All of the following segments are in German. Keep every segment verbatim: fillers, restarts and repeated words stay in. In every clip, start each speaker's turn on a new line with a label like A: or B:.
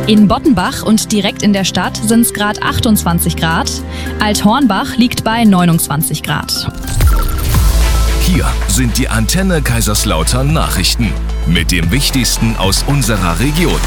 A: In Bottenbach und direkt in der Stadt sind es gerade achtundzwanzig Grad. Althornbach liegt bei neunundzwanzig Grad.
B: Hier sind die Antenne Kaiserslautern Nachrichten mit dem Wichtigsten aus unserer Region.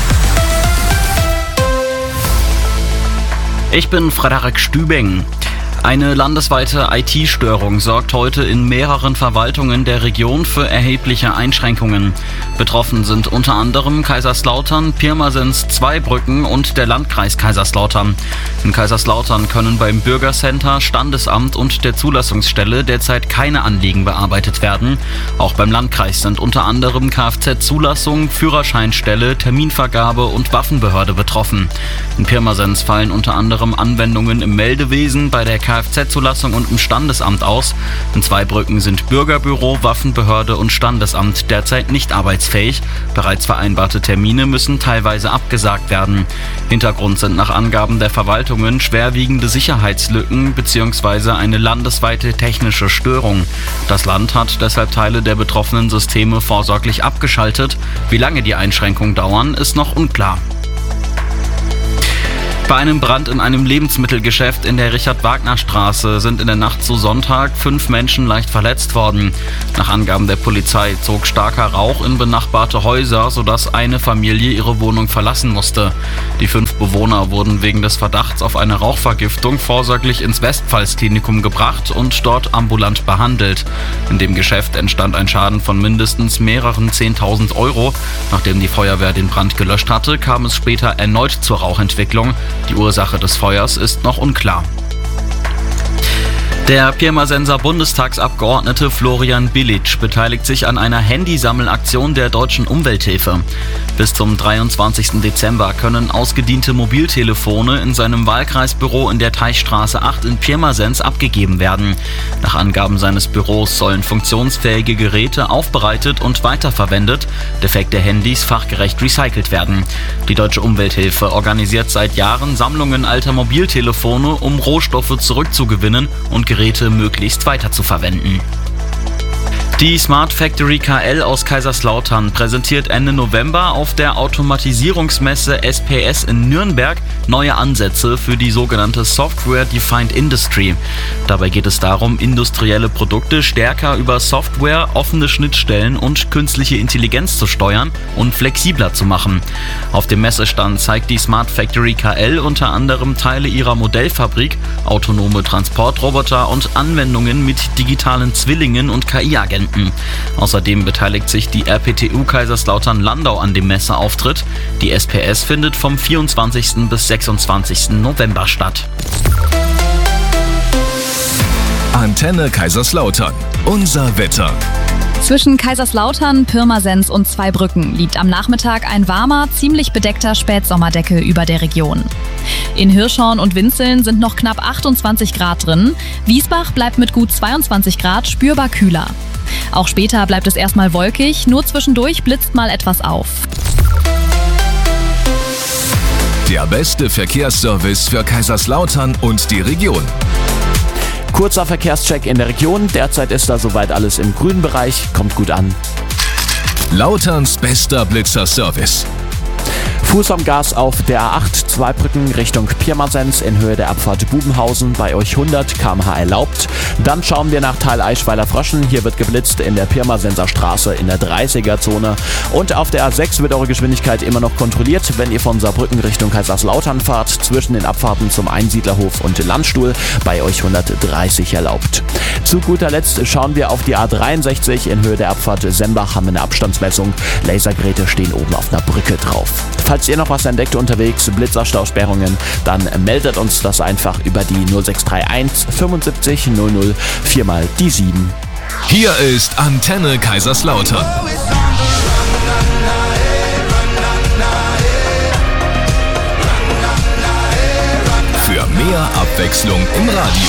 C: Ich bin Frederik Stübing. Eine landesweite I T-Störung sorgt heute in mehreren Verwaltungen der Region für erhebliche Einschränkungen. Betroffen sind unter anderem Kaiserslautern, Pirmasens, Zweibrücken und der Landkreis Kaiserslautern. In Kaiserslautern können beim Bürgercenter, Standesamt und der Zulassungsstelle derzeit keine Anliegen bearbeitet werden. Auch beim Landkreis sind unter anderem Kfz-Zulassung, Führerscheinstelle, Terminvergabe und Waffenbehörde betroffen. In Pirmasens fallen unter anderem Anwendungen im Meldewesen, bei der Kfz-Zulassung und im Standesamt aus. In Zweibrücken sind Bürgerbüro, Waffenbehörde und Standesamt derzeit nicht arbeitsfähig. Bereits vereinbarte Termine müssen teilweise abgesagt werden. Hintergrund sind nach Angaben der Verwaltungen schwerwiegende Sicherheitslücken bzw. eine landesweite technische Störung. Das Land hat deshalb Teile der betroffenen Systeme vorsorglich abgeschaltet. Wie lange die Einschränkungen dauern, ist noch unklar. Bei einem Brand in einem Lebensmittelgeschäft in der Richard-Wagner-Straße sind in der Nacht zu Sonntag fünf Menschen leicht verletzt worden. Nach Angaben der Polizei zog starker Rauch in benachbarte Häuser, sodass eine Familie ihre Wohnung verlassen musste. Die fünf Bewohner wurden wegen des Verdachts auf eine Rauchvergiftung vorsorglich ins Westpfalz-Klinikum gebracht und dort ambulant behandelt. In dem Geschäft entstand ein Schaden von mindestens mehreren zehntausend Euro. Nachdem die Feuerwehr den Brand gelöscht hatte, kam es später erneut zur Rauchentwicklung. Die Ursache des Feuers ist noch unklar. Der Pirmasenser Bundestagsabgeordnete Florian Bilic beteiligt sich an einer Handysammelaktion der Deutschen Umwelthilfe. Bis zum dreiundzwanzigsten Dezember können ausgediente Mobiltelefone in seinem Wahlkreisbüro in der Teichstraße acht in Pirmasens abgegeben werden. Nach Angaben seines Büros sollen funktionsfähige Geräte aufbereitet und weiterverwendet, defekte Handys fachgerecht recycelt werden. Die Deutsche Umwelthilfe organisiert seit Jahren Sammlungen alter Mobiltelefone, um Rohstoffe zurückzugewinnen und Geräte möglichst weiterzuverwenden. Die Smart Factory K L aus Kaiserslautern präsentiert Ende November auf der Automatisierungsmesse S P S in Nürnberg neue Ansätze für die sogenannte Software Defined Industry. Dabei geht es darum, industrielle Produkte stärker über Software, offene Schnittstellen und künstliche Intelligenz zu steuern und flexibler zu machen. Auf dem Messestand zeigt die Smart Factory K L unter anderem Teile ihrer Modellfabrik, autonome Transportroboter und Anwendungen mit digitalen Zwillingen und K I-Agenten. Außerdem beteiligt sich die R P T U Kaiserslautern-Landau an dem Messeauftritt. Die S P S findet vom vierundzwanzigsten bis sechsundzwanzigsten November statt.
B: Antenne Kaiserslautern. Unser Wetter.
A: Zwischen Kaiserslautern, Pirmasens und Zweibrücken liegt am Nachmittag ein warmer, ziemlich bedeckter Spätsommerdecke über der Region. In Hirschhorn und Winzeln sind noch knapp achtundzwanzig Grad drin. Wiesbach bleibt mit gut zweiundzwanzig Grad spürbar kühler. Auch später bleibt es erstmal wolkig, nur zwischendurch blitzt mal etwas auf.
B: Der beste Verkehrsservice für Kaiserslautern und die Region.
D: Kurzer Verkehrscheck in der Region. Derzeit ist da soweit alles im grünen Bereich. Kommt gut an.
B: Lauterns bester Blitzerservice.
D: Fuß am Gas auf der A acht, Zweibrücken Richtung Pirmasens in Höhe der Abfahrt Bubenhausen, bei euch hundert Kilometer pro Stunde erlaubt. Dann schauen wir nach Teil Eichweiler-Fröschen, hier wird geblitzt in der Pirmasenser Straße in der dreißiger-Zone. Und auf der A sechs wird eure Geschwindigkeit immer noch kontrolliert, wenn ihr von Saarbrücken Richtung Kaiserslautern fahrt, zwischen den Abfahrten zum Einsiedlerhof und Landstuhl, bei euch hundertdreißig erlaubt. Zu guter Letzt schauen wir auf die A dreiundsechzig in Höhe der Abfahrt Sembach, haben wir eine Abstandsmessung. Lasergeräte stehen oben auf einer Brücke drauf. Falls ihr noch was entdeckt unterwegs, Blitzerstausperrungen, dann meldet uns das einfach über die null sechs drei eins fünfundsiebzig null null vier mal die sieben.
B: Hier ist Antenne Kaiserslautern. Für mehr Abwechslung im Radio.